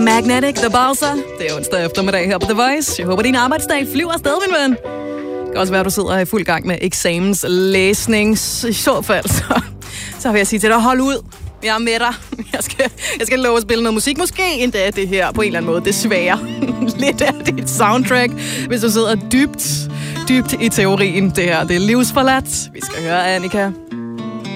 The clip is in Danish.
Magnetic, The Bowser. Det er onsdag eftermiddag her på The Voice. Jeg håber, din arbejdsdag flyver afsted, min ven. Det kan også være, at du sidder i fuld gang med eksamenslæsning. I så fald, så vil jeg sige til dig, hold ud. Jeg er med dig. Jeg skal love at spille noget musik. Måske endda det her på en eller anden måde. Desværre. Lidt af dit soundtrack, hvis du sidder dybt i teorien. Det her, det er livsforladt. Vi skal høre Annika.